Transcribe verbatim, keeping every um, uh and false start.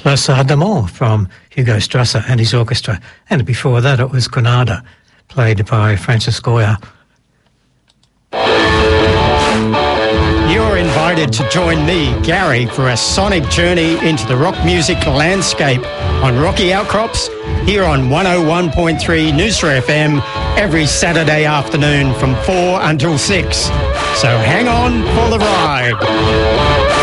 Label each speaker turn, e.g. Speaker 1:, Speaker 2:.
Speaker 1: Los Adamors from Hugo Strasser and his orchestra. And before that it was Granada, played by Francis Goya.
Speaker 2: You're invited to join me, Gary, for a sonic journey into the rock music landscape on Rocky Outcrops here on one oh one point three Noosa F M every Saturday afternoon from four until six. So hang on for the ride.